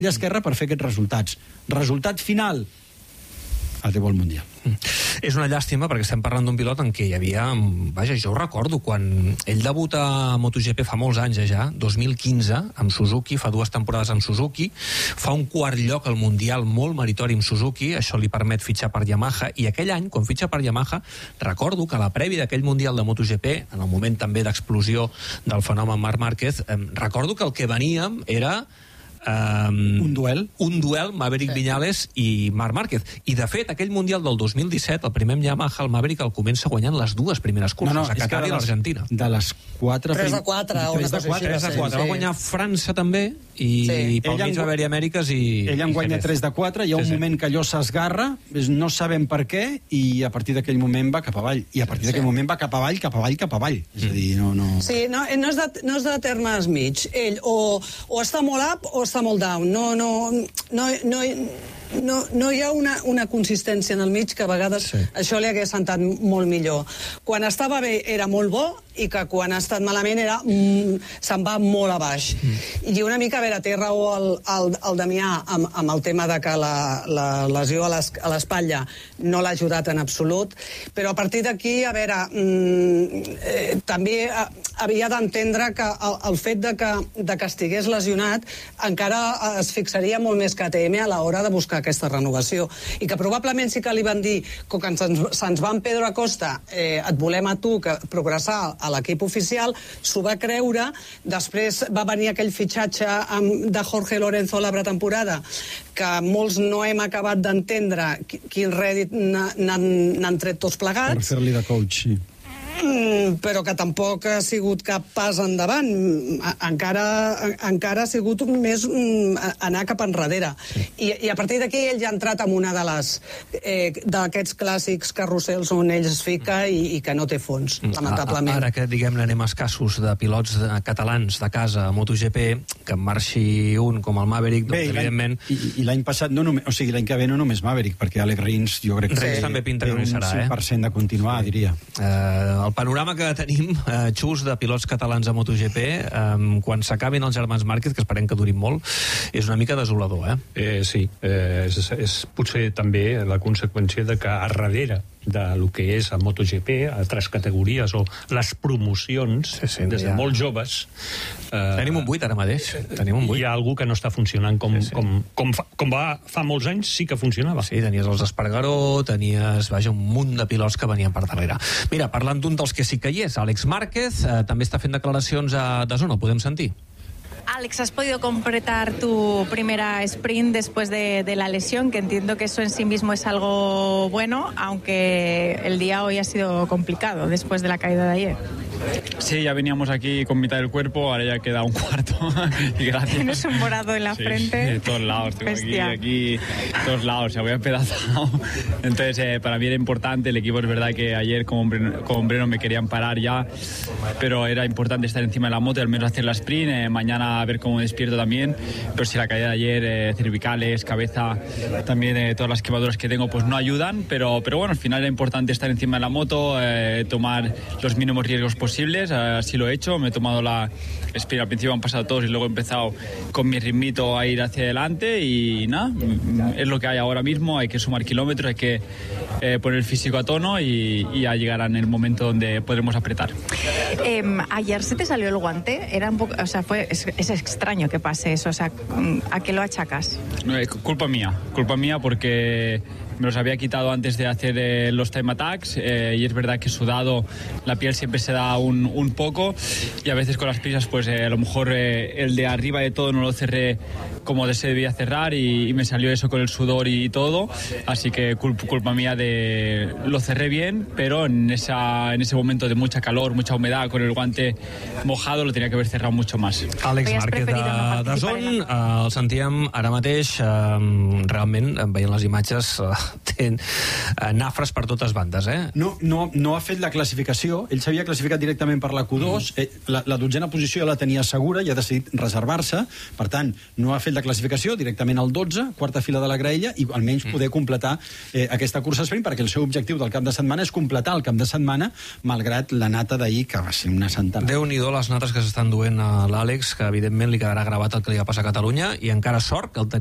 esquerra per fer aquests resultats. Resultat final, adeu al Mundial. És una llàstima perquè estem parlant d'un pilot en què hi havia... Vaja, jo ho recordo, quan ell debuta a MotoGP fa molts anys ja, 2015, amb Suzuki, fa 2 temporades amb Suzuki, fa un quart lloc al Mundial molt meritori amb Suzuki, això li permet fitxar per Yamaha, i aquell any, quan fitxa per Yamaha, recordo que a la prèvia d'aquell Mundial de MotoGP, en el moment també d'explosió del fenomen Marc Márquez, recordo que el que veníem era... un duel Maverick Viñales i Marc Márquez, i de fet aquell Mundial del 2017, el primer Yamaha, el Maverick el comença guanyant les 2 primeres curses, a Qatar i a l'Argentina, de les 4 3 de 4 va guanyar França també, i pel mig va haver-hi Amèriques ell en guanya 3 de 4, hi ha un moment que allò s'esgarra, no sabem per què, i a partir d'aquell moment va cap avall, i a partir d'aquell moment va cap avall, és a dir, no... Sí, no és de termes mig, ell o està molt up o està molt down, no hi ha una consistència en el mig que a vegades això li hagués sentat molt millor. Quan estava bé era molt bo, i que quan ha estat malament se'n va molt a baix. I una mica, a veure, té raó el Damià amb el tema de que la lesió a l'espatlla no l'ha ajudat en absolut, però a partir d'aquí, a veure, també havia d'entendre que el fet de que estigués lesionat encara es fixaria molt més que ATM a l'hora de buscar aquesta renovació, i que probablement sí que li van dir que se'ns va en Pedro Acosta, et volem a tu que progressar a l'equip oficial, s'ho va creure. Després va venir aquell fitxatge de Jorge Lorenzo a la pretemporada, que molts no hem acabat d'entendre quin rèdit n'han tret tots plegats. Per fer-li de coach, sí. Però que tampoc ha sigut cap pas endavant, encara ha sigut més anar cap enrere, i a partir d'aquí ell ja ha entrat en una d'aquests clàssics carrusels on ell es fica i que no té fons, lamentablement. Ara que, diguem-ne, anem escassos de pilots catalans de casa a MotoGP, que en marxi un com el Maverick, doncs evidentment... I l'any passat, o sigui, l'any que ve no només Maverick, perquè Alex Rins jo crec que també pinta que no hi serà, un 5% de continuar, diria. El panorama que tenim, Xus, de pilots catalans a MotoGP, quan s'acabin els germans Márquez, que esperem que durin molt, és una mica desolador, Sí, és potser també la conseqüència de que a darrere del que és a MotoGP, a altres categories o les promocions, des de molt joves... Tenim un 8 ara mateix. Hi ha algú que no està funcionant com va fa molts anys, sí que funcionava. Sí, tenies els Espargaró, tenies, un munt de pilots que venien per darrere. Mira, parlant d'un dels que sí que hi és, Àlex Márquez, també està fent declaracions a DAZN, el podem sentir? Alex, ¿has podido completar tu primera sprint después de la lesión? Que entiendo que eso en sí mismo es algo bueno, aunque el día hoy ha sido complicado después de la caída de ayer. Sí, ya veníamos aquí con mitad del cuerpo, ahora ya queda un cuarto. Y gracias. Tienes un morado en la frente. De todos lados, tengo aquí, todos lados, se voy pedazado. Entonces, para mí era importante, el equipo es verdad que ayer con Breno me querían parar ya, pero era importante estar encima de la moto y al menos hacer la sprint, mañana a ver cómo me despierto también, pero si la caída de ayer, cervicales, cabeza, también todas las quemaduras que tengo pues no ayudan, pero bueno, al final era importante estar encima de la moto, tomar los mínimos riesgos posibles, así lo he hecho, me he tomado la sprint, al principio han pasado todos y luego he empezado con mi ritmito a ir hacia adelante y nada, es lo que hay ahora mismo, hay que sumar kilómetros, hay que poner el físico a tono y ya llegará en el momento donde podremos apretar. Ayer se te salió el guante, era un poco, o sea, es extraño que pase eso, o sea, ¿a qué lo achacas? Culpa mía porque me los había quitado antes de hacer los time attacks y es verdad que sudado la piel siempre se da un poco y a veces con las prisas pues a lo mejor el de arriba de todo no lo cerré como se debía cerrar y me salió eso con el sudor y todo, así que culpa mía lo cerré bien, pero en ese momento de mucha calor, mucha humedad, con el guante mojado lo tenía que haver cerrado mucho más. Àlex Márquez de DAZN, el sentíem ara mateix, realment veient les imatges té nafres per totes bandes, No ha fet la classificació, ell s'havia classificat directament per la Q2, la 12a posició ja la tenia segura i ha decidit reservar-se, per tant no ha fet nivell de classificació, directament al 12, quarta fila de la graella, i almenys poder completar aquesta cursa sprint, perquè el seu objectiu del cap de setmana és completar el cap de setmana, malgrat la nata d'ahir, que va ser una santa nata. Déu-n'hi-do les nates que s'estan duent a l'Àlex, que evidentment li quedarà gravat el que li va passar a Catalunya, i encara sort que el